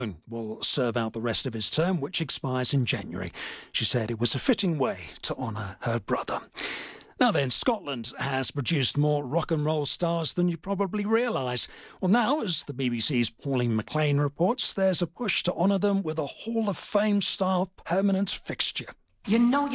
will serve out the rest of his term, which expires in January. She said it was a fitting way to honour her brother. Now then, Scotland has produced more rock and roll stars than you probably realise. Well, now, as the BBC's Pauline McLean reports, there's a push to honour them with a Hall of Fame-style permanent fixture. You know